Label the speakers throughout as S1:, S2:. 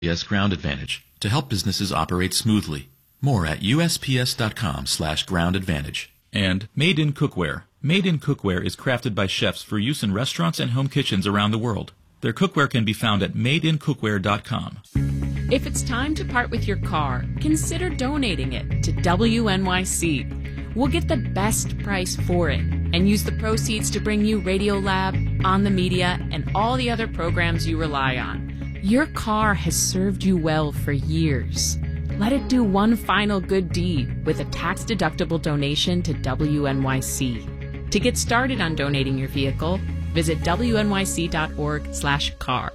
S1: USPS Ground Advantage to help businesses operate smoothly. More at usps.com/Ground Advantage. And Made in Cookware. Made in Cookware is crafted by chefs for use in restaurants and home kitchens around the world. Their cookware can be found at madeincookware.com.
S2: If it's time to part with your car, consider donating it to WNYC. We'll get the best price for it and use the proceeds to bring you Radiolab, On the Media, and all the other programs you rely on. Your car has served you well for years. Let it do one final good deed with a tax-deductible donation to WNYC. To get started on donating your vehicle, visit wnyc.org/car.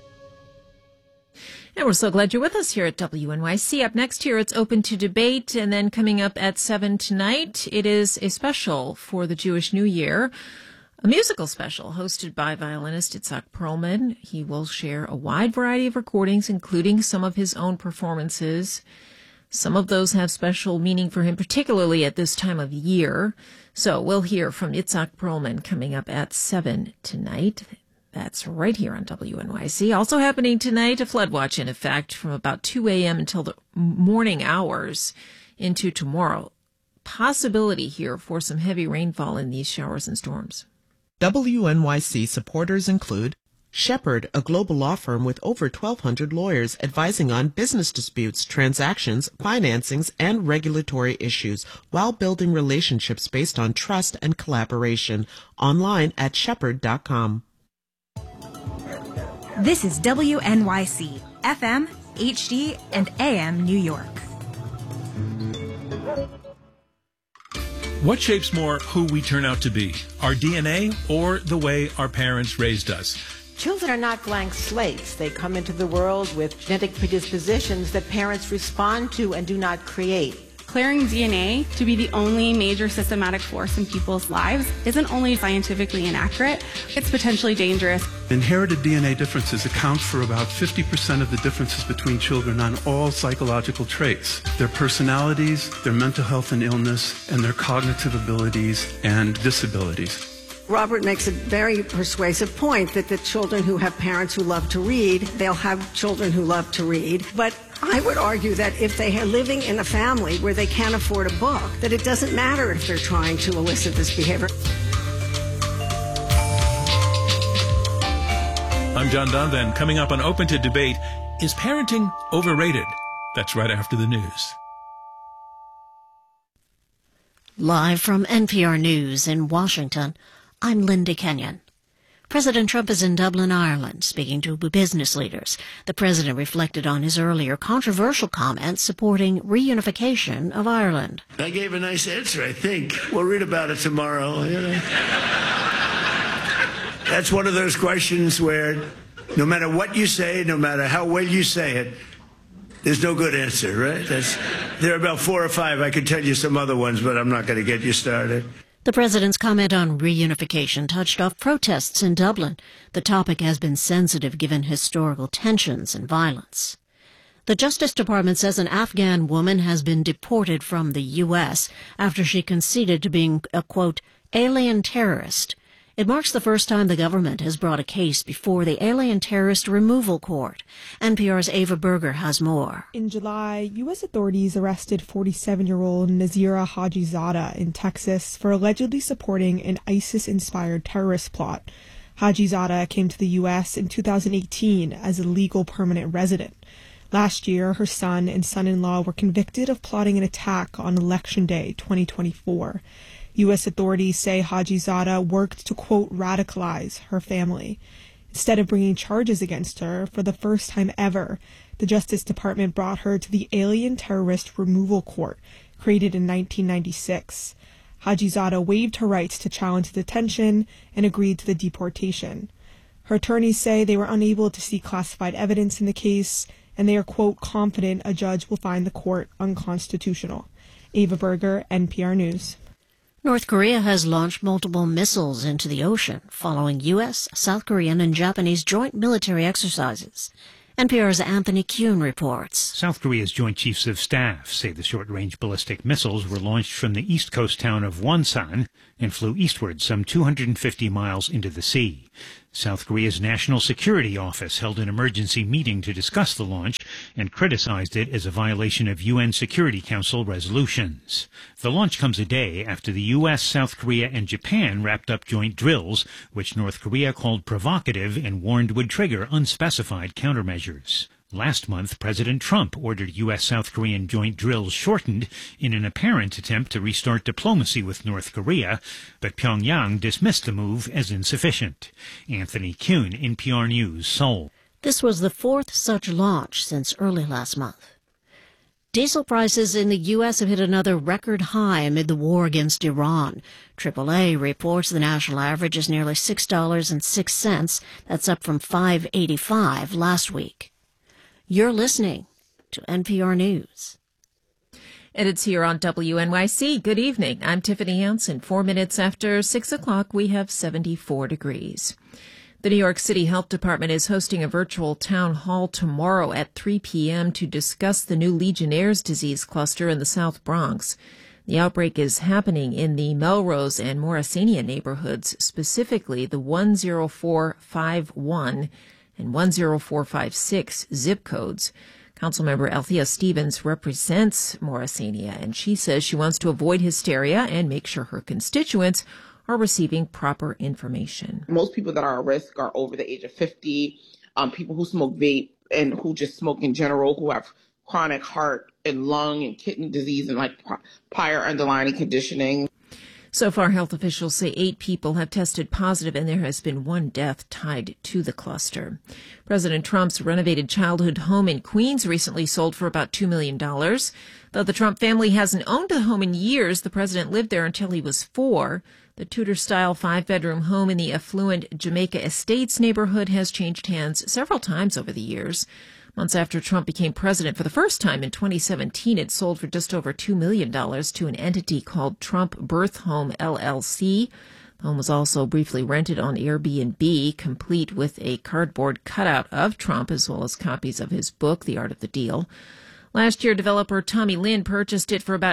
S3: And we're so glad you're with us here at WNYC. Up next here, it's Open to Debate. And then coming up at 7 tonight, it is a special for the Jewish New Year, a musical special hosted by violinist Itzhak Perlman. He will share a wide variety of recordings, including some of his own performances. Some of those have special meaning for him, particularly at this time of year. So we'll hear from Itzhak Perlman coming up at 7 tonight. That's right here on WNYC. Also happening tonight, a flood watch in effect from about 2 a.m. until the morning hours into tomorrow. Possibility here for some heavy rainfall in these showers and storms.
S4: WNYC supporters include Shepherd, a global law firm with over 1,200 lawyers advising on business disputes, transactions, financings, and regulatory issues while building relationships based on trust and collaboration. Online at shepherd.com.
S5: This is WNYC, FM, HD, and AM New York.
S6: What shapes more who we turn out to be, our DNA or the way our parents raised us?
S7: Children are not blank slates. They come into the world with genetic predispositions that parents respond to and do not create.
S8: Declaring DNA to be the only major systematic force in people's lives isn't only scientifically inaccurate, it's potentially dangerous.
S9: Inherited DNA differences account for about 50% of the differences between children on all psychological traits. Their personalities, their mental health and illness, and their cognitive abilities and disabilities.
S10: Robert makes a very persuasive point that the children who have parents who love to read, they'll have children who love to read. But I would argue that if they are living in a family where they can't afford a book, that it doesn't matter if they're trying to elicit this behavior.
S6: I'm John Donvan. Coming up on Open to Debate, is parenting overrated? That's right after the news.
S11: Live from NPR News in Washington, I'm Linda Kenyon. President Trump is in Dublin, Ireland, speaking to business leaders. The president reflected on his earlier controversial comments supporting reunification of Ireland.
S12: I gave a nice answer, I think. We'll read about it tomorrow. You know. That's one of those questions where no matter what you say, no matter how well you say it, there's no good answer, right? There are about 4 or 5. I could tell you some other ones, but I'm not going to get you started.
S11: The president's comment on reunification touched off protests in Dublin. The topic has been sensitive given historical tensions and violence. The Justice Department says an Afghan woman has been deported from the U.S. after she conceded to being a, quote, alien terrorist. It marks the first time the government has brought a case before the Alien Terrorist Removal Court. NPR's Ava Berger has more.
S13: In July, U.S. authorities arrested 47-year-old Nazira Hajizada in Texas for allegedly supporting an ISIS-inspired terrorist plot. Hajizada came to the U.S. in 2018 as a legal permanent resident. Last year, her son and son-in-law were convicted of plotting an attack on Election Day 2024. U.S. authorities say Hajizada worked to, quote, radicalize her family. Instead of bringing charges against her, for the first time ever, the Justice Department brought her to the Alien Terrorist Removal Court, created in 1996. Hajizada waived her rights to challenge the detention and agreed to the deportation. Her attorneys say they were unable to see classified evidence in the case, and they are, quote, confident a judge will find the court unconstitutional. Ava Berger, NPR News.
S11: North Korea has launched multiple missiles into the ocean following U.S., South Korean, and Japanese joint military exercises. NPR's Anthony Kuhn reports.
S14: South Korea's Joint Chiefs of Staff say the short-range ballistic missiles were launched from the east coast town of Wonsan and flew eastward some 250 miles into the sea. South Korea's National Security Office held an emergency meeting to discuss the launch and criticized it as a violation of UN Security Council resolutions. The launch comes a day after the U.S., South Korea, and Japan wrapped up joint drills, which North Korea called provocative and warned would trigger unspecified countermeasures. Last month, President Trump ordered U.S.-South Korean joint drills shortened in an apparent attempt to restart diplomacy with North Korea, but Pyongyang dismissed the move as insufficient. Anthony Kuhn, NPR News, Seoul.
S11: This was the fourth such launch since early last month. Diesel prices in the U.S. have hit another record high amid the war against Iran. AAA reports the national average is nearly $6.06. That's up from $5.85 last week. You're listening to NPR News.
S3: And it's here on WNYC. Good evening. I'm Tiffany Hansen. 4 minutes after 6 o'clock, we have 74 degrees. The New York City Health Department is hosting a virtual town hall tomorrow at 3 p.m. to discuss the new Legionnaire's disease cluster in the South Bronx. The outbreak is happening in the Melrose and Morrisania neighborhoods, specifically the 10451 and 10456 zip codes. Councilmember Althea Stevens represents Morrisania, and she says she wants to avoid hysteria and make sure her constituents are receiving proper information.
S15: Most people that are at risk are over the age of 50, people who smoke vape and who just smoke in general, who have chronic heart and lung and kidney disease and like prior underlying conditioning.
S3: So far, health officials say 8 people have tested positive, and there has been 1 death tied to the cluster. President Trump's renovated childhood home in Queens recently sold for about $2 million. Though the Trump family hasn't owned the home in years, the president lived there until he was 4. The Tudor-style 5-bedroom home in the affluent Jamaica Estates neighborhood has changed hands several times over the years. Months after Trump became president for the first time in 2017, it sold for just over $2 million to an entity called Trump Birth Home, LLC. The home was also briefly rented on Airbnb, complete with a cardboard cutout of Trump, as well as copies of his book, The Art of the Deal. Last year, developer Tommy Lynn purchased it for about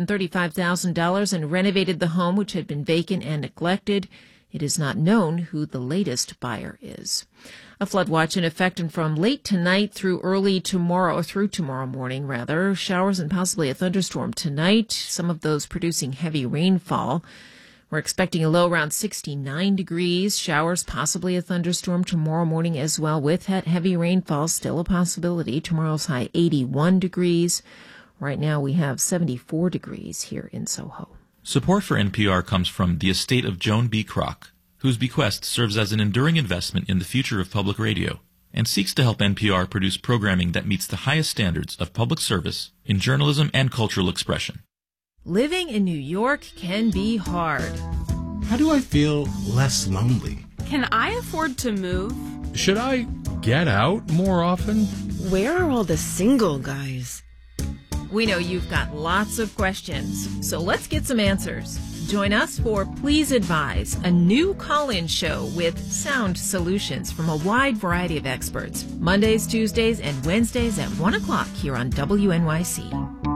S3: $835,000 and renovated the home, which had been vacant and neglected. It is not known who the latest buyer is. A flood watch in effect, and from late tonight through tomorrow morning, showers and possibly a thunderstorm tonight, some of those producing heavy rainfall. We're expecting a low around 69 degrees, showers, possibly a thunderstorm tomorrow morning as well, with that heavy rainfall still a possibility. Tomorrow's high 81 degrees. Right now we have 74 degrees here in Soho.
S1: Support for NPR comes from the estate of Joan B. Kroc, whose bequest serves as an enduring investment in the future of public radio and seeks to help NPR produce programming that meets the highest standards of public service in journalism and cultural expression.
S3: Living in New York can be hard.
S16: How do I feel less lonely?
S2: Can I afford to move?
S6: Should I get out more often?
S17: Where are all the single guys?
S3: We know you've got lots of questions, so let's get some answers. Join us for Please Advise, a new call-in show with sound solutions from a wide variety of experts. Mondays, Tuesdays, and Wednesdays at 1 o'clock here on WNYC.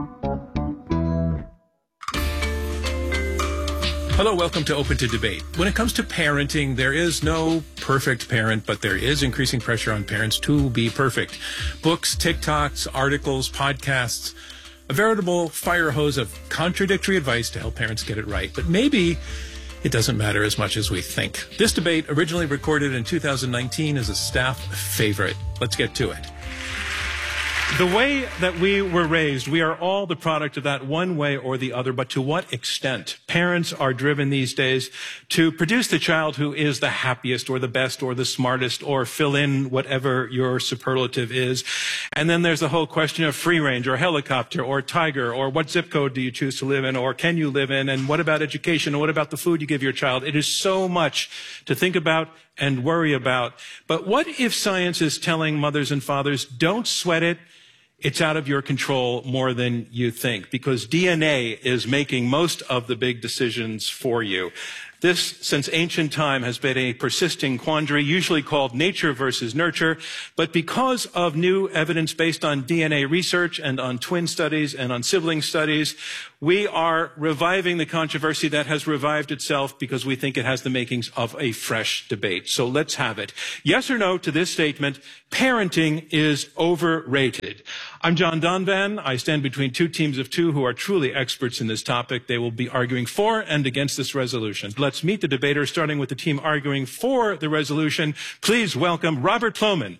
S6: Hello, welcome to Open to Debate. When it comes to parenting, there is no perfect parent, but there is increasing pressure on parents to be perfect. Books, TikToks, articles, podcasts, a veritable fire hose of contradictory advice to help parents get it right. But maybe it doesn't matter as much as we think. This debate, originally recorded in 2019, is a staff favorite. Let's get to it. The way that we were raised, we are all the product of that one way or the other, but to what extent? Parents are driven these days to produce the child who is the happiest or the best or the smartest, or fill in whatever your superlative is. And then there's the whole question of free range or helicopter or tiger, or what zip code do you choose to live in, or can you live in, and what about education, and what about the food you give your child? It is so much to think about and worry about. But what if science is telling mothers and fathers, don't sweat it? It's out of your control more than you think, because DNA is making most of the big decisions for you. This, since ancient time, has been a persisting quandary, usually called nature versus nurture. But because of new evidence based on DNA research and on twin studies and on sibling studies, we are reviving the controversy that has revived itself because we think it has the makings of a fresh debate. So let's have it. Yes or no to this statement: parenting is overrated. I'm John Donvan. I stand between two teams of two who are truly experts in this topic. They will be arguing for and against this resolution. Let's meet the debaters, starting with the team arguing for the resolution. Please welcome Robert Plomin.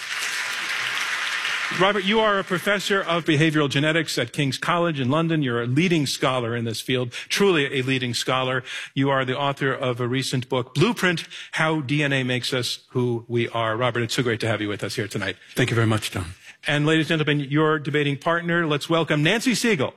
S6: Robert, you are a professor of behavioral genetics at King's College in London. You're a leading scholar in this field, truly a leading scholar. You are the author of a recent book, Blueprint: How DNA Makes Us Who We Are. Robert, it's so great to have you with us here tonight.
S9: Thank you very much, John.
S6: And ladies and gentlemen, your debating partner, let's welcome Nancy Siegel.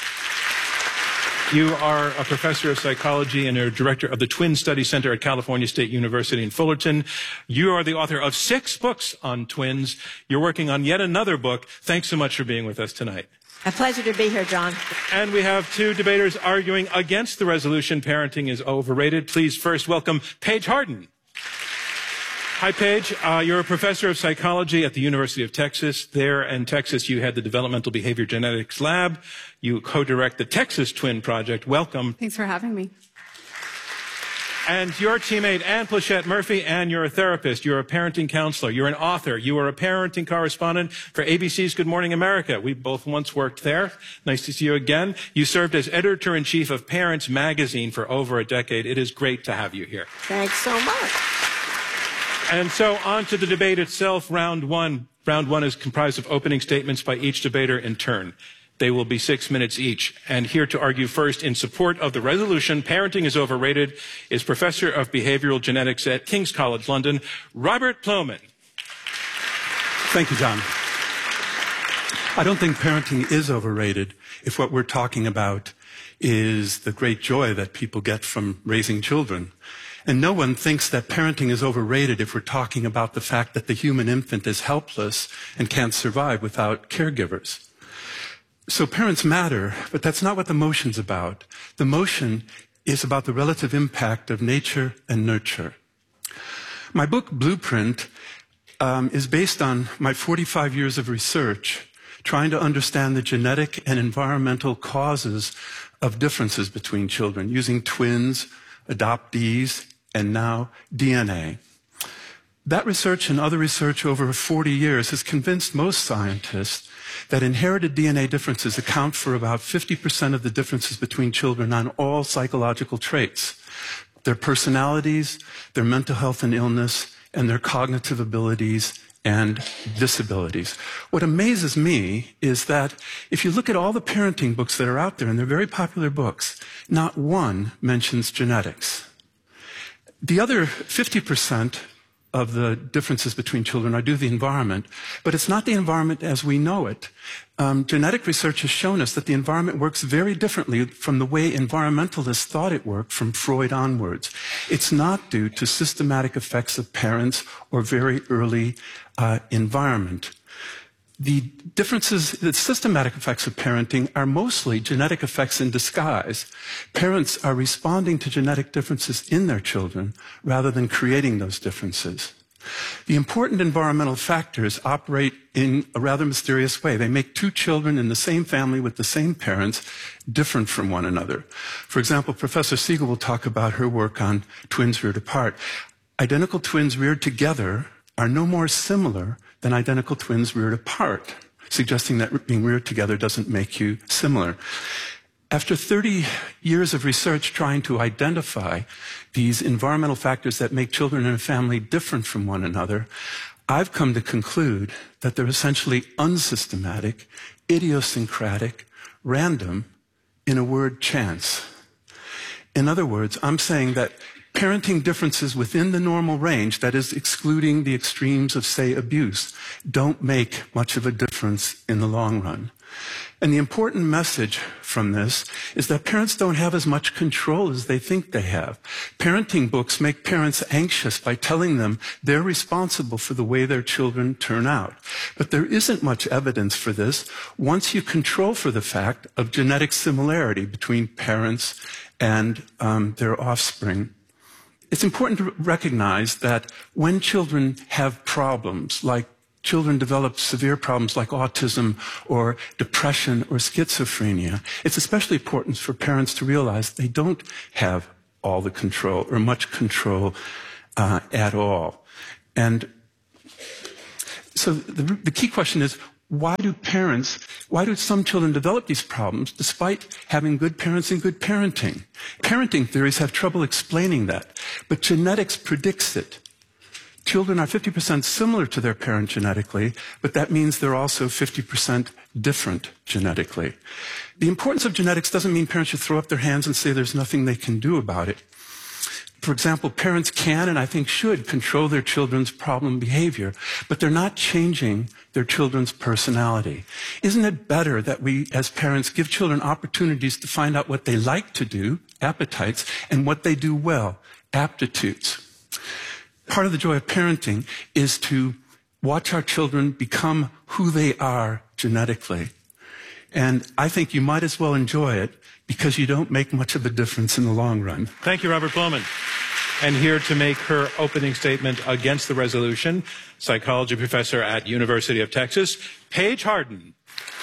S6: You are a professor of psychology and a director of the Twin Study Center at California State University in Fullerton. You are the author of 6 books on twins. You're working on yet another book. Thanks so much for being with us tonight.
S7: A pleasure to be here, John.
S6: And we have 2 debaters arguing against the resolution, parenting is overrated. Please first welcome Paige Harden. Hi, Paige. You're a professor of psychology at the University of Texas. There in Texas, you had the Developmental Behavior Genetics Lab. You co-direct the Texas Twin Project. Welcome.
S8: Thanks for having me.
S6: And your teammate, Ann Plachette Murphy, and you're a therapist. You're a parenting counselor. You're an author. You are a parenting correspondent for ABC's Good Morning America. We both once worked there. Nice to see you again. You served as editor-in-chief of Parents Magazine for over a decade. It is great to have you here.
S7: Thanks so much.
S6: And so on to the debate itself, round one. Round one is comprised of opening statements by each debater in turn. They will be 6 minutes each. And here to argue first in support of the resolution, parenting is overrated, is Professor of Behavioral Genetics at King's College London, Robert Plomin.
S9: Thank you, John. I don't think parenting is overrated if what we're talking about is the great joy that people get from raising children. And no one thinks that parenting is overrated if we're talking about the fact that the human infant is helpless and can't survive without caregivers. So parents matter, but that's not what the motion's about. The motion is about the relative impact of nature and nurture. My book, Blueprint, is based on my 45 years of research trying to understand the genetic and environmental causes of differences between children using twins, adoptees, and now DNA. That research and other research over 40 years has convinced most scientists that inherited DNA differences account for about 50% of the differences between children on all psychological traits: their personalities, their mental health and illness, and their cognitive abilities and disabilities. What amazes me is that if you look at all the parenting books that are out there, and they're very popular books, not one mentions genetics. The other 50% of the differences between children are due to the environment, but it's not the environment as we know it. Genetic research has shown us that the environment works very differently from the way environmentalists thought it worked from Freud onwards. It's not due to systematic effects of parents or very early environment. The differences, the systematic effects of parenting are mostly genetic effects in disguise. Parents are responding to genetic differences in their children rather than creating those differences. The important environmental factors operate in a rather mysterious way. They make 2 children in the same family with the same parents different from one another. For example, Professor Siegel will talk about her work on twins reared apart. Identical twins reared together are no more similar than identical twins reared apart, suggesting that being reared together doesn't make you similar. After 30 years of research trying to identify these environmental factors that make children in a family different from one another, I've come to conclude that they're essentially unsystematic, idiosyncratic, random, in a word, chance. In other words, I'm saying that parenting differences within the normal range, that is, excluding the extremes of, say, abuse, don't make much of a difference in the long run. And the important message from this is that parents don't have as much control as they think they have. Parenting books make parents anxious by telling them they're responsible for the way their children turn out. But there isn't much evidence for this once you control for the fact of genetic similarity between parents and their offspring. It's important to recognize that when children have problems, like children develop severe problems like autism or depression or schizophrenia, it's especially important for parents to realize they don't have all the control or much control at all. And so the key question is, why do some children develop these problems despite having good parents and good parenting? Parenting theories have trouble explaining that, but genetics predicts it. Children are 50% similar to their parent genetically, but that means they're also 50% different genetically. The importance of genetics doesn't mean parents should throw up their hands and say there's nothing they can do about it. For example, parents can and I think should control their children's problem behavior, but they're not changing their children's personality. Isn't it better that we as parents give children opportunities to find out what they like to do, appetites, and what they do well, aptitudes? Part of the joy of parenting is to watch our children become who they are genetically. And I think you might as well enjoy it because you don't make much of a difference in the long run.
S6: Thank you, Robert Bowman. And here to make her opening statement against the resolution, psychology professor at University of Texas, Paige Harden.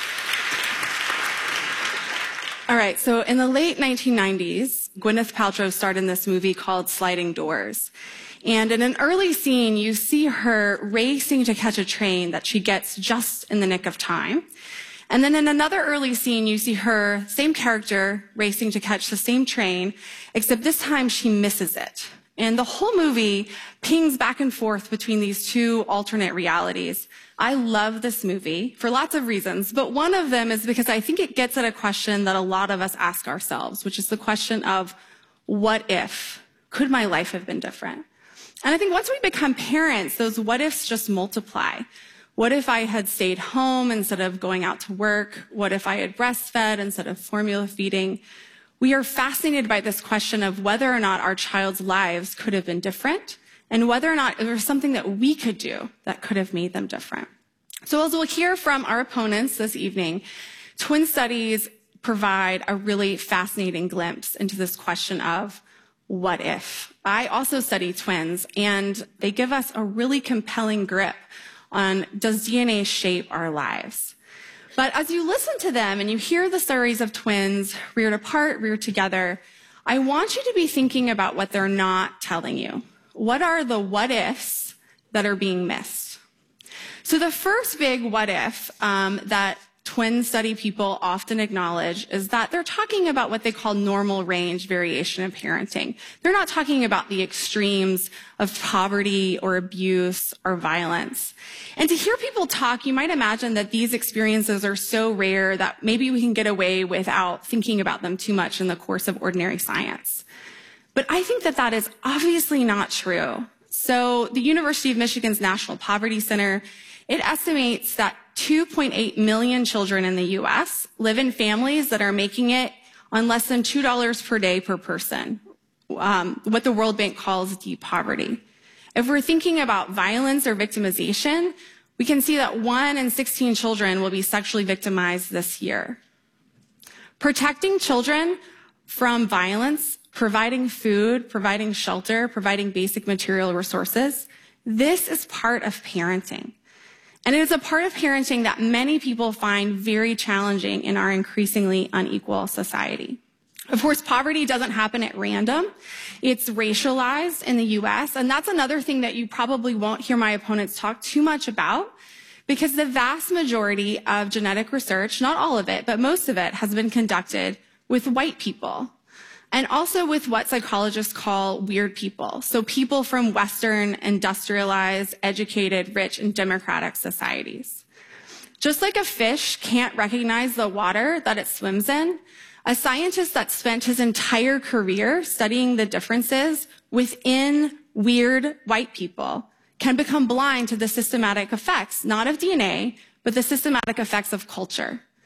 S8: All right, so in the late 1990s, Gwyneth Paltrow starred in this movie called Sliding Doors. And in an early scene, you see her racing to catch a train that she gets just in the nick of time. And then in another early scene, you see her, same character, racing to catch the same train, except this time she misses it. And the whole movie pings back and forth between these two alternate realities. I love this movie for lots of reasons, but one of them is because I think it gets at a question that a lot of us ask ourselves, which is the question of, what if? Could my life have been different? And I think once we become parents, those what ifs just multiply. What if I had stayed home instead of going out to work? What if I had breastfed instead of formula feeding? We are fascinated by this question of whether or not our child's lives could have been different and whether or not there was something that we could do that could have made them different. So as we'll hear from our opponents this evening, twin studies provide a really fascinating glimpse into this question of what if? I also study twins, and they give us a really compelling grip on, does DNA shape our lives? But as you listen to them and you hear the stories of twins reared apart, reared together, I want you to be thinking about what they're not telling you. What are the what ifs that are being missed? So the first big what if that twin study people often acknowledge is that they're talking about what they call normal range variation in parenting. They're not talking about the extremes of poverty or abuse or violence. And to hear people talk, you might imagine that these experiences are so rare that maybe we can get away without thinking about them too much in the course of ordinary science. But I think that that is obviously not true. So the University of Michigan's National Poverty Center, it estimates that 2.8 million children in the U.S. live in families that are making it on less than $2 per day per person, what the World Bank calls deep poverty. If we're thinking about violence or victimization, we can see that 1 in 16 children will be sexually victimized this year. Protecting children from violence, providing food, providing shelter, providing basic material resources, this is part of parenting. And it is a part of parenting that many people find very challenging in our increasingly unequal society. Of course, poverty doesn't happen at random. It's racialized in the U.S., and that's another thing that you probably won't hear my opponents talk too much about, because the vast majority of genetic research, not all of it, but most of it, has been conducted with white people. And also with what psychologists call weird people. So people from Western, industrialized, educated, rich, and democratic societies. Just like a fish can't recognize the water that it swims in, a scientist that spent his entire career studying the differences within weird white people can become blind to the systematic effects, not of DNA, but the systematic effects of culture.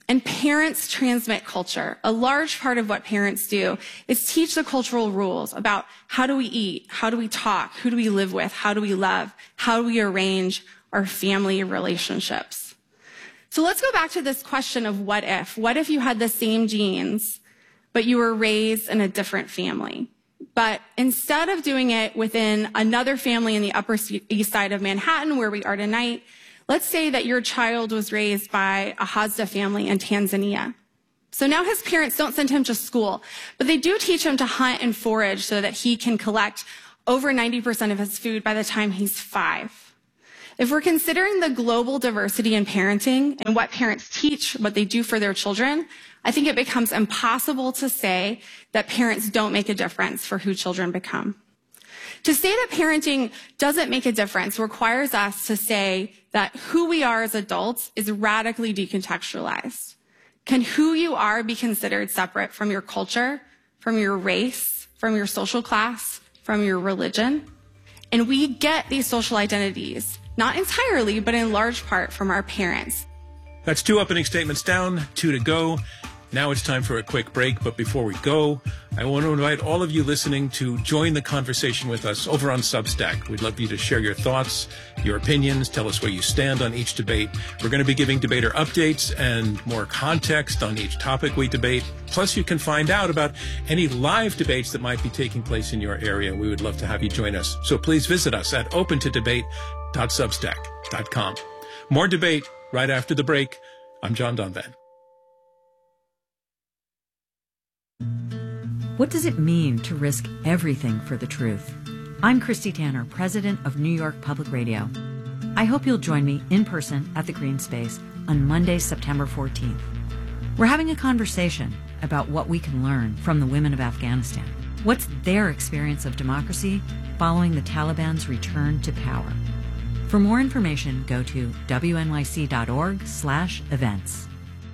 S8: And parents transmit culture. A large part of what parents do is teach the cultural rules about how do we eat, how do we talk, who do we live with, how do we love, how do we arrange our family relationships. So let's go back to this question of what if. What if you had the same genes, but you were raised in a different family? But instead of doing it within another family in the Upper East Side of Manhattan, where we are tonight, let's say that your child was raised by a Hadza family in Tanzania. So now his parents don't send him to school, but they do teach him to hunt and forage so that he can collect over 90% of his food by the time he's 5. If we're considering the global diversity in parenting and what parents teach, what they do for their children, I think it becomes impossible to say that parents don't make a difference for who children become. To say that parenting doesn't make a difference requires us to say that who we are as adults is radically decontextualized. Can who you are be considered separate from your culture, from your race, from your social class, from your religion? And we get these social identities, not entirely, but in large part from our parents.
S6: That's 2 opening statements down, 2 to go. Now it's time for a quick break, but before we go, I want to invite all of you listening to join the conversation with us over on Substack. We'd love you to share your thoughts, your opinions, tell us where you stand on each debate. We're going to be giving debater updates and more context on each topic we debate. Plus, you can find out about any live debates that might be taking place in your area. We would love to have you join us. So please visit us at opentodebate.substack.com. More debate right after the break. I'm John Donvan.
S18: What does it mean to risk everything for the truth? I'm Christy Tanner, president of New York Public Radio. I hope you'll join me in person at the Green Space on Monday, September 14th. We're having a conversation about what we can learn from the women of Afghanistan. What's their experience of democracy following the Taliban's return to power? For more information, go to wnyc.org/events.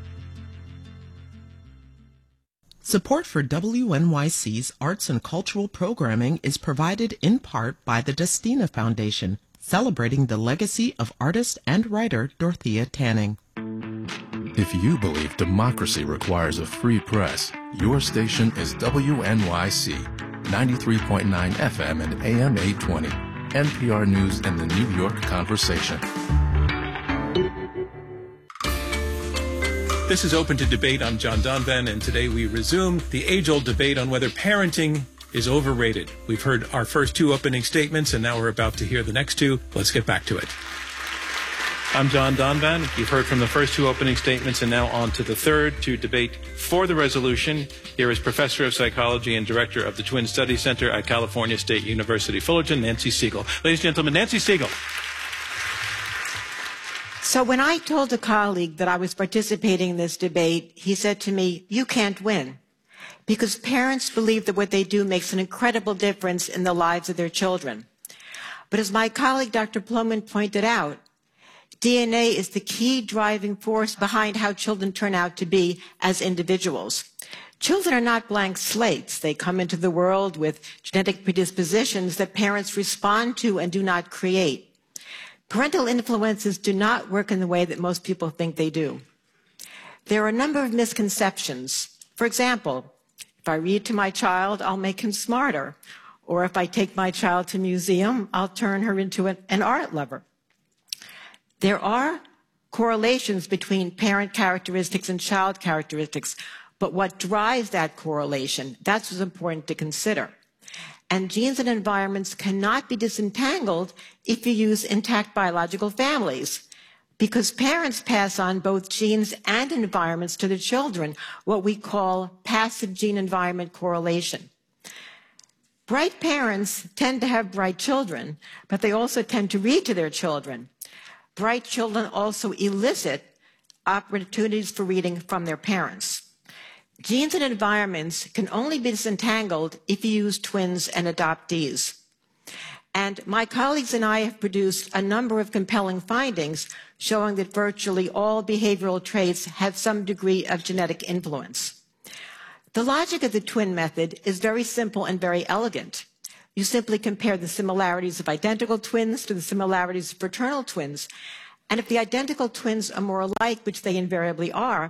S4: Support for WNYC's arts and cultural programming is provided in part by the Destina Foundation, celebrating the legacy of artist and writer Dorothea Tanning.
S19: If you believe democracy requires a free press, your station is WNYC, 93.9 FM and AM 820, NPR News and the New York Conversation.
S6: This is Open to Debate. I'm John Donvan, and today we resume the age-old debate on whether parenting is overrated. We've heard our first 2 opening statements, and now we're about to hear the next 2. Let's get back to it. I'm John Donvan. You've heard from the first 2 opening statements, and now on to the third to debate for the resolution. Here is Professor of Psychology and Director of the Twin Study Center at California State University, Fullerton, Nancy Siegel. Ladies and gentlemen, Nancy Siegel.
S7: So when I told a colleague that I was participating in this debate, he said to me, "You can't win," because parents believe that what they do makes an incredible difference in the lives of their children. But as my colleague Dr. Plomin pointed out, DNA is the key driving force behind how children turn out to be as individuals. Children are not blank slates. They come into the world with genetic predispositions that parents respond to and do not create. Parental influences do not work in the way that most people think they do. There are a number of misconceptions. For example, if I read to my child, I'll make him smarter. Or if I take my child to a museum, I'll turn her into an art lover. There are correlations between parent characteristics and child characteristics, but what drives that correlation, that's what's important to consider. And genes and environments cannot be disentangled if you use intact biological families, because parents pass on both genes and environments to their children, what we call passive gene-environment correlation. Bright parents tend to have bright children, but they also tend to read to their children. Bright children also elicit opportunities for reading from their parents. Genes and environments can only be disentangled if you use twins and adoptees. And my colleagues and I have produced a number of compelling findings showing that virtually all behavioral traits have some degree of genetic influence. The logic of the twin method is very simple and very elegant. You simply compare the similarities of identical twins to the similarities of fraternal twins. And if the identical twins are more alike, which they invariably are,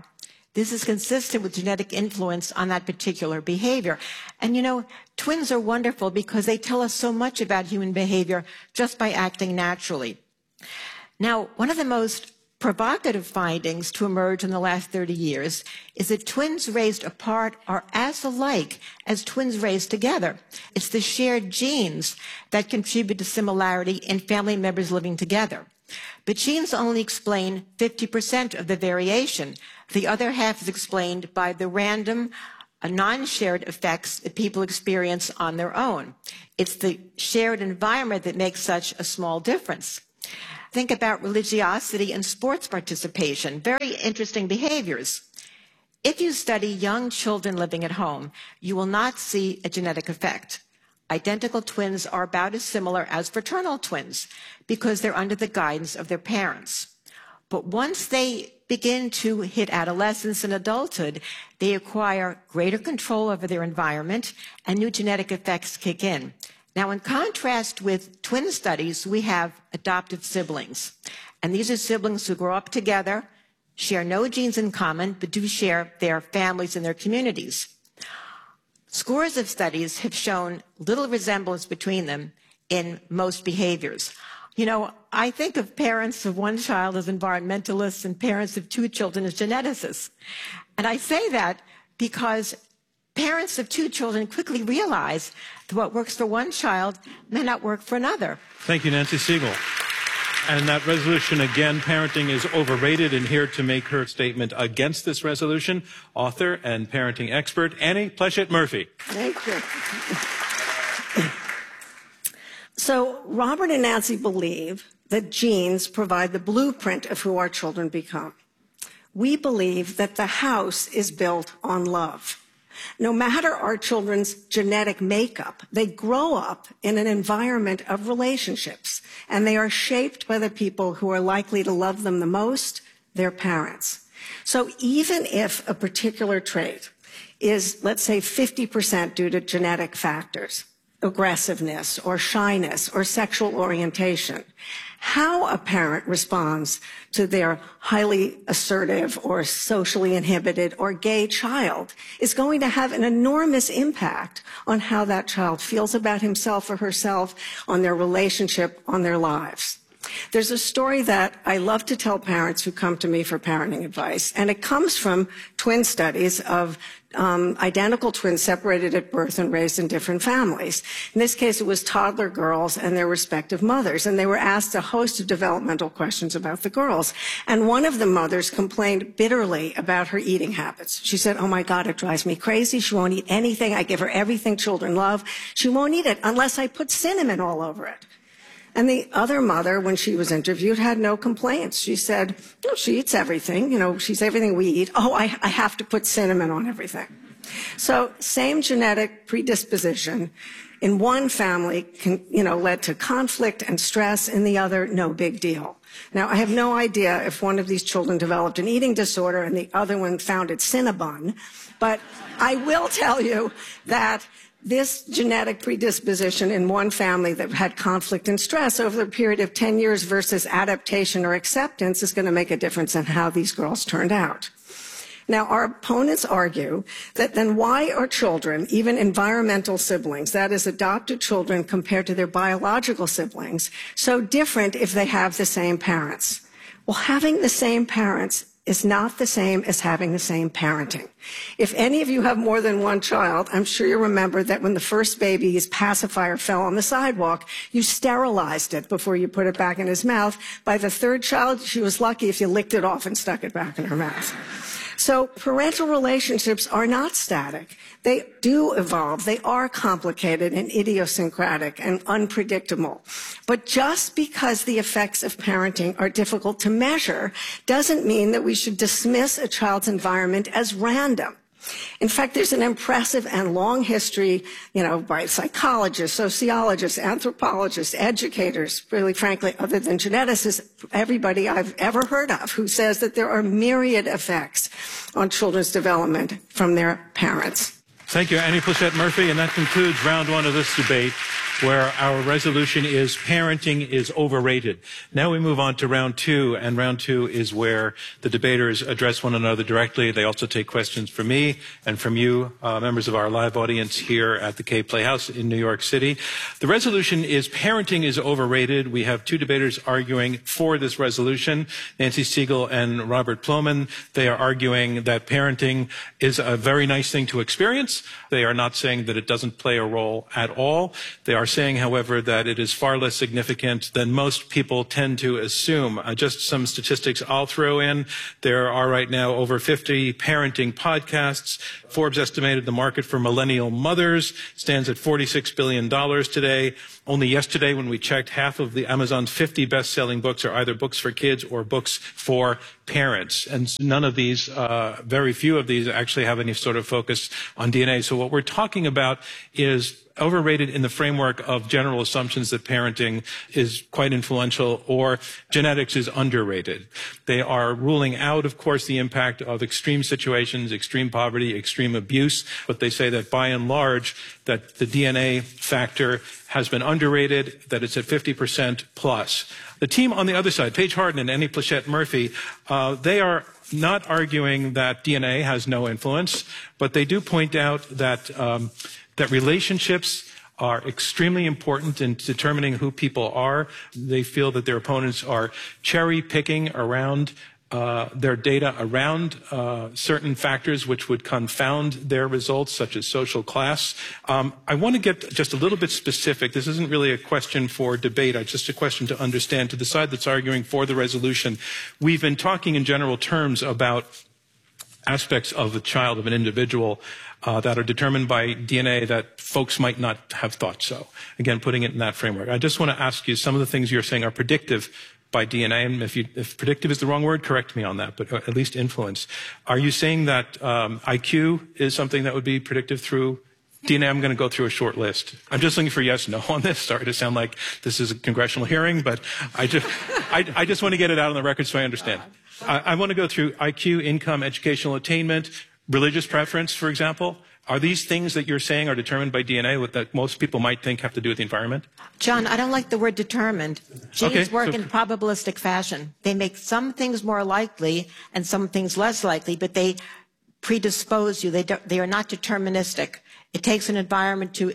S7: This is consistent with genetic influence on that particular behavior. And you know, twins are wonderful because they tell us so much about human behavior just by acting naturally. Now, one of the most provocative findings to emerge in the last 30 years is that twins raised apart are as alike as twins raised together. It's the shared genes that contribute to similarity in family members living together. But genes only explain 50% of the variation. The other half is explained by the random, non-shared effects that people experience on their own. It's the shared environment that makes such a small difference. Think about religiosity and sports participation, very interesting behaviors. If you study young children living at home, you will not see a genetic effect. Identical twins are about as similar as fraternal twins because they're under the guidance of their parents. But once they begin to hit adolescence and adulthood, they acquire greater control over their environment and new genetic effects kick in. Now, in contrast with twin studies, we have adoptive siblings. And these are siblings who grow up together, share no genes in common, but do share their families and their communities. Scores of studies have shown little resemblance between them in most behaviors. You know, I think of parents of one child as environmentalists and parents of two children as geneticists. And I say that because parents of two children quickly realize that what works for one child may not work for another.
S6: Thank you, Nancy Siegel. And that resolution, again, parenting is overrated. And here to make her statement against this resolution, author and parenting expert, Annie Pleshette Murphy.
S10: Thank you. So Robert and Nancy believe that genes provide the blueprint of who our children become. We believe that the house is built on love. No matter our children's genetic makeup, they grow up in an environment of relationships, and they are shaped by the people who are likely to love them the most, their parents. So even if a particular trait is, let's say, 50% due to genetic factors, aggressiveness or shyness or sexual orientation, how a parent responds to their highly assertive or socially inhibited or gay child is going to have an enormous impact on how that child feels about himself or herself, on their relationship, on their lives. There's a story that I love to tell parents who come to me for parenting advice, and it comes from twin studies of identical twins separated at birth and raised in different families. In this case, it was toddler girls and their respective mothers, and they were asked a host of developmental questions about the girls. And one of the mothers complained bitterly about her eating habits. She said, "Oh my God, it drives me crazy. She won't eat anything. I give her everything children love. She won't eat it unless I put cinnamon all over it." And the other mother, when she was interviewed, had no complaints. She said, "No, she eats everything. You know, she's everything we eat. Oh, I have to put cinnamon on everything." So same genetic predisposition in one family led to conflict and stress. In the other, no big deal. Now, I have no idea if one of these children developed an eating disorder and the other one found it Cinnabon, but I will tell you that this genetic predisposition in one family that had conflict and stress over a period of 10 years versus adaptation or acceptance is going to make a difference in how these girls turned out. Now, our opponents argue that then why are children, even environmental siblings, that is adopted children compared to their biological siblings, so different if they have the same parents? Well, having the same parents is not the same as having the same parenting. If any of you have more than one child, I'm sure you remember that when the first baby's pacifier fell on the sidewalk, you sterilized it before you put it back in his mouth. By the third child, she was lucky if you licked it off and stuck it back in her mouth. So parental relationships are not static. They do evolve. They are complicated and idiosyncratic and unpredictable. But just because the effects of parenting are difficult to measure doesn't mean that we should dismiss a child's environment as random. In fact, there's an impressive and long history, by psychologists, sociologists, anthropologists, educators, really frankly, other than geneticists, everybody I've ever heard of who says that there are myriad effects on children's development from their parents.
S6: Thank you, Annie Pleshette Murphy, and that concludes round one of this debate. where our resolution is parenting is overrated. Now we move on to round two, and round two is where the debaters address one another directly. They also take questions from me and from you, members of our live audience here at the Kay Playhouse in New York City. The resolution is parenting is overrated. We have two debaters arguing for this resolution, Nancy Siegel and Robert Plomin. They are arguing that parenting is a very nice thing to experience. They are not saying that it doesn't play a role at all. They are saying, however, that it is far less significant than most people tend to assume. Just some statistics I'll throw in. There are right now over 50 parenting podcasts. Forbes estimated the market for millennial mothers stands at $46 billion today. Only yesterday, when we checked, half of the Amazon's 50 best-selling books are either books for kids or books for parents. And none of these, very few of these, actually have any sort of focus on DNA. So what we're talking about is overrated in the framework of general assumptions that parenting is quite influential, or genetics is underrated. They are ruling out, of course, the impact of extreme situations, extreme poverty, extreme abuse, but they say that by and large, that the DNA factor has been underrated, that it's at 50% plus. The team on the other side, Paige Harden and Annie Plachette Murphy, they are not arguing that DNA has no influence, but they do point out that that relationships are extremely important in determining who people are. They feel that their opponents are cherry picking around their data around certain factors which would confound their results, such as social class. I want to get just a little bit specific. This isn't really a question for debate. It's just a question to understand. To the side that's arguing for the resolution, we've been talking in general terms about aspects of a child, of an individual, that are determined by DNA that folks might not have thought so. Again, putting it in that framework. I just want to ask you, some of the things you're saying are predictive by DNA, and if predictive is the wrong word, correct me on that, but at least influence. Are you saying that IQ is something that would be predictive through DNA? I'm going to go through a short list. I'm just looking for yes, no on this. Sorry to sound like this is a congressional hearing, but I just want to get it out on the record so I understand. I want to go through IQ, income, educational attainment, religious preference, for example. Are these things that you're saying are determined by DNA that most people might think have to do with the environment?
S7: John, I don't like the word determined. Genes work in probabilistic fashion. They make some things more likely and some things less likely, but they predispose you. They are not deterministic. It takes an environment to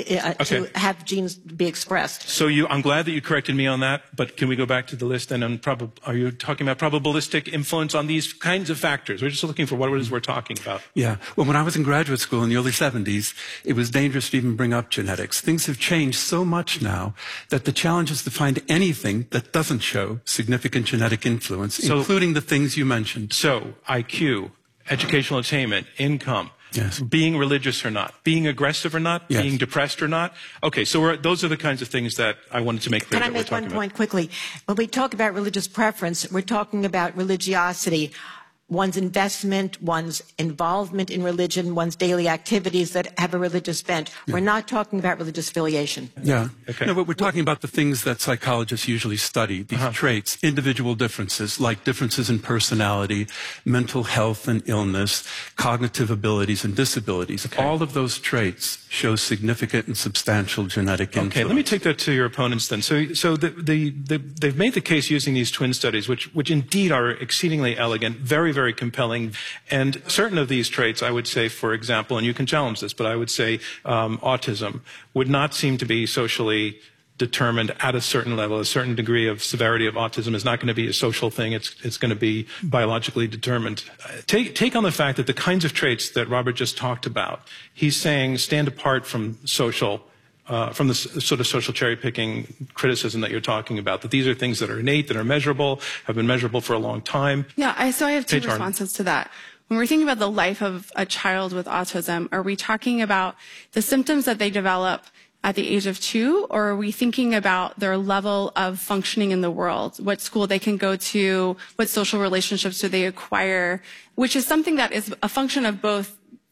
S7: have genes be expressed.
S6: So I'm glad that you corrected me on that, but can we go back to the list and are you talking about probabilistic influence on these kinds of factors? We're just looking for what it is we're talking about.
S9: Yeah. Well, when I was in graduate school in the early 70s, it was dangerous to even bring up genetics. Things have changed so much now that the challenge is to find anything that doesn't show significant genetic influence, including the things you mentioned.
S6: So IQ, educational attainment, income.
S9: Yes.
S6: Being religious or not, being aggressive or not,
S9: yes.
S6: Being depressed or not. Okay, so those are the kinds of things that I wanted to make clear.
S7: Can I make one point quickly? When we talk about religious preference, we're talking about religiosity, one's investment, one's involvement in religion, one's daily activities that have a religious bent. Yeah. We're not talking about religious affiliation.
S9: Yeah. Okay. No, but we're talking about the things that psychologists usually study, these traits, individual differences, like differences in personality, mental health and illness, cognitive abilities and disabilities. Okay. All of those traits show significant and substantial genetic influence.
S6: Okay, let me take that to your opponents then. So they've made the case using these twin studies, which indeed are exceedingly elegant, very, very compelling. And certain of these traits, I would say, for example, and you can challenge this, but I would say autism would not seem to be socially determined at a certain level. A certain degree of severity of autism is not going to be a social thing. It's going to be biologically determined. Take on the fact that the kinds of traits that Robert just talked about, he's saying stand apart from social from the sort of social cherry-picking criticism that you're talking about, that these are things that are innate, that are measurable, have been measurable for a long time.
S8: Yeah, so I have two responses to that. When we're thinking about the life of a child with autism, are we talking about the symptoms that they develop at the age of 2, or are we thinking about their level of functioning in the world, what school they can go to, what social relationships do they acquire, which is something that is a function of both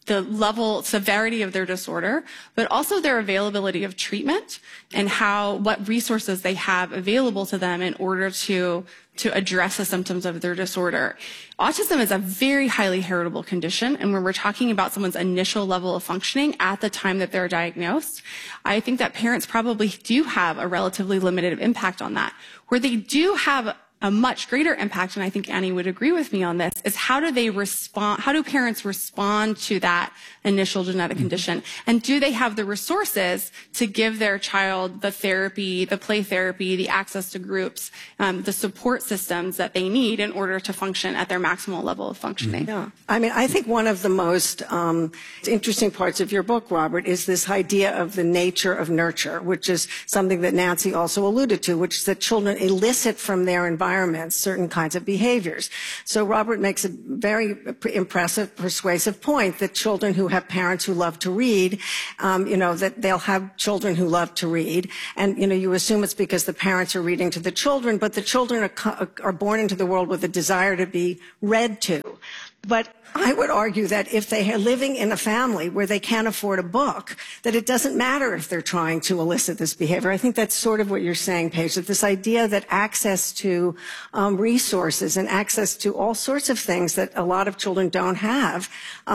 S8: the level, severity of their disorder, but also their availability of treatment and what resources they have available to them in order to address the symptoms of their disorder. Autism is a very highly heritable condition, and when we're talking about someone's initial level of functioning at the time that they're diagnosed, I think that parents probably do have a relatively limited impact on that. Where they do have a much greater impact, and I think Annie would agree with me on this, is how do parents respond to that initial genetic condition? And do they have the resources to give their child the therapy, the play therapy, the access to groups, the support systems that they need in order to function at their maximal level of functioning?
S10: Yeah. I mean, I think one of the most interesting parts of your book, Robert, is this idea of the nature of nurture, which is something that Nancy also alluded to, which is that children elicit from their environment certain kinds of behaviors. So Robert makes a very impressive, persuasive point that children who have parents who love to read, that they'll have children who love to read. And, you assume it's because the parents are reading to the children, but the children are born into the world with a desire to be read to. But I would argue that if they are living in a family where they can't afford a book, that it doesn't matter if they're trying to elicit this behavior. I think that's sort of what you're saying, Paige, that this idea that access to resources and access to all sorts of things that a lot of children don't have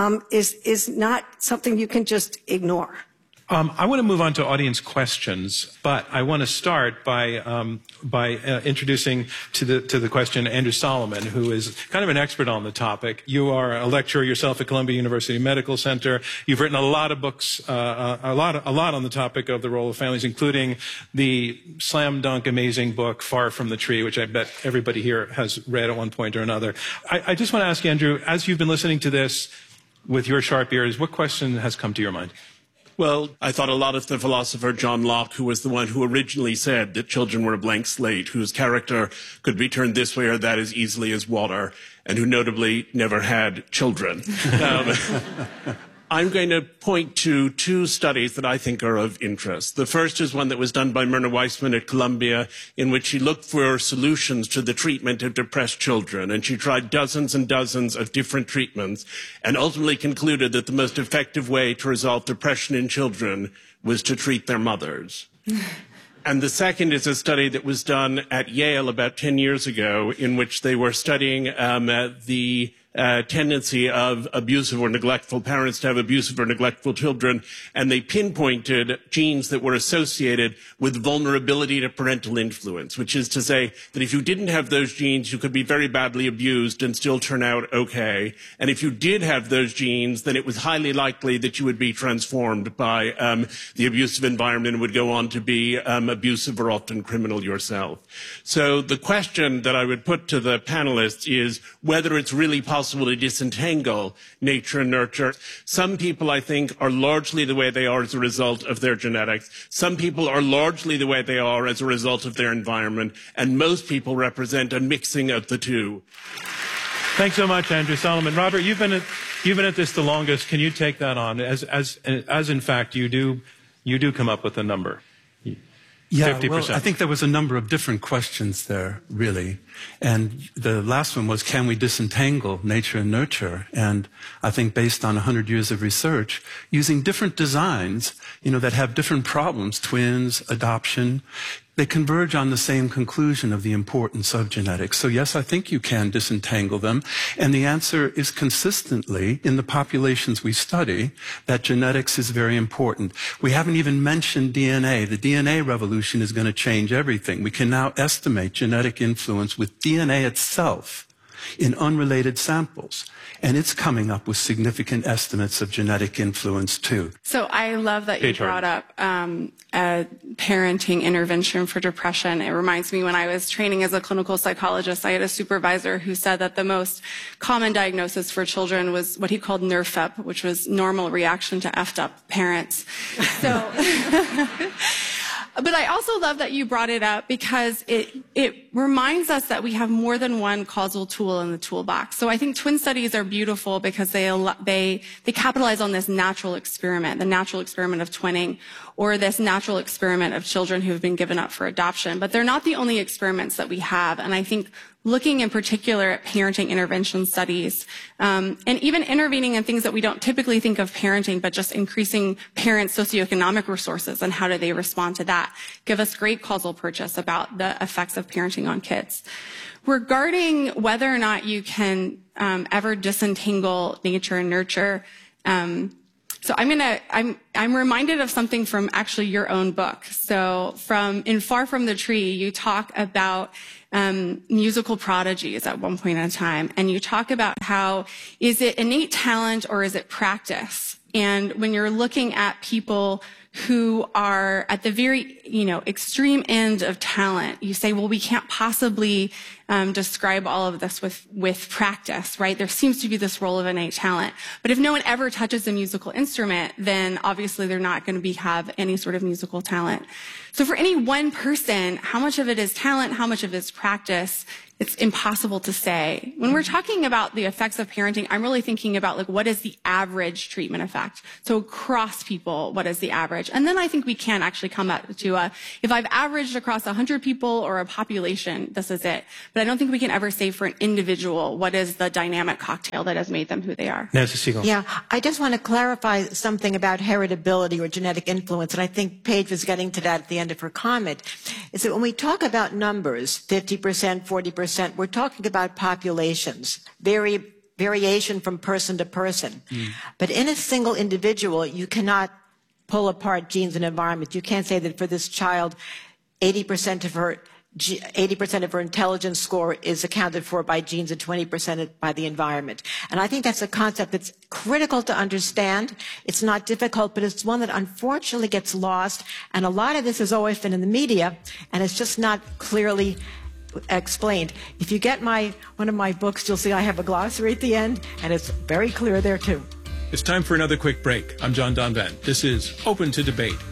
S10: is not something you can just ignore.
S6: I want to move on to audience questions, but I want to start by introducing to the question Andrew Solomon, who is kind of an expert on the topic. You are a lecturer yourself at Columbia University Medical Center. You've written a lot of books, a lot on the topic of the role of families, including the slam dunk amazing book Far From the Tree, which I bet everybody here has read at one point or another. I just want to ask you, Andrew, as you've been listening to this with your sharp ears, what question has come to your mind?
S20: Well, I thought a lot of the philosopher John Locke, who was the one who originally said that children were a blank slate, whose character could be turned this way or that as easily as water, and who notably never had children. I'm going to point to two studies that I think are of interest. The first is one that was done by Myrna Weissman at Columbia, in which she looked for solutions to the treatment of depressed children. And she tried dozens and dozens of different treatments and ultimately concluded that the most effective way to resolve depression in children was to treat their mothers. And the second is a study that was done at Yale about 10 years ago, in which they were studying the tendency of abusive or neglectful parents to have abusive or neglectful children, and they pinpointed genes that were associated with vulnerability to parental influence, which is to say that if you didn't have those genes, you could be very badly abused and still turn out okay. And if you did have those genes, then it was highly likely that you would be transformed by the abusive environment and would go on to be abusive or often criminal yourself. So the question that I would put to the panelists is whether it's really possible to disentangle nature and nurture. Some people, I think, are largely the way they are as a result of their genetics. Some people are largely the way they are as a result of their environment. And most people represent a mixing of the two.
S6: Thanks so much, Andrew Solomon. Robert, you've been at this the longest. Can you take that on? As in fact, you do come up with a number.
S9: Yeah,
S6: 50%.
S9: well, I think there was a number of different questions there, really. And the last one was, can we disentangle nature and nurture? And I think based on 100 years of research, using different designs, that have different problems, twins, adoption, they converge on the same conclusion of the importance of genetics. So yes, I think you can disentangle them. And the answer is consistently, in the populations we study, that genetics is very important. We haven't even mentioned DNA. The DNA revolution is going to change everything. We can now estimate genetic influence with DNA itself in unrelated samples. And it's coming up with significant estimates of genetic influence, too.
S8: So I love that you brought up a parenting intervention for depression. It reminds me when I was training as a clinical psychologist, I had a supervisor who said that the most common diagnosis for children was what he called NRFEP, which was normal reaction to effed up parents. So... But I also love that you brought it up because it reminds us that we have more than one causal tool in the toolbox. So I think twin studies are beautiful because they capitalize on this natural experiment, the natural experiment of twinning, or this natural experiment of children who have been given up for adoption. But they're not the only experiments that we have. And I think looking in particular at parenting intervention studies, and even intervening in things that we don't typically think of parenting, but just increasing parents' socioeconomic resources and how do they respond to that, give us great causal purchase about the effects of parenting on kids. Regarding whether or not you can ever disentangle nature and nurture, so I'm reminded of something from actually your own book. So in Far From the Tree, you talk about musical prodigies at one point in time, and you talk about how is it innate talent or is it practice? And when you're looking at people who are at the very, extreme end of talent, you say, well, we can't possibly describe all of this with practice, right? There seems to be this role of innate talent. But if no one ever touches a musical instrument, then obviously they're not going to have any sort of musical talent. So for any one person, how much of it is talent, how much of it is practice, it's impossible to say. When we're talking about the effects of parenting, I'm really thinking about what is the average treatment effect? So across people, what is the average? And then I think we can actually come up to if I've averaged across 100 people or a population, this is it. But I don't think we can ever say for an individual what is the dynamic cocktail that has made them who they are.
S6: Nancy Siegel.
S7: Yeah, I just want to clarify something about heritability or genetic influence, and I think Paige was getting to that at the end of her comment, is that when we talk about numbers, 50%, 40%, we're talking about populations, variation from person to person. But in a single individual, you cannot pull apart genes and environment. You can't say that for this child, 80% of her intelligence score is accounted for by genes and 20% by the environment. And I think that's a concept that's critical to understand. It's not difficult, but it's one that unfortunately gets lost. And a lot of this has always been in the media, and it's just not clearly explained. If you get one of my books, you'll see I have a glossary at the end, and it's very clear there too.
S6: It's time for another quick break. I'm John Donvan. This is Open to Debate.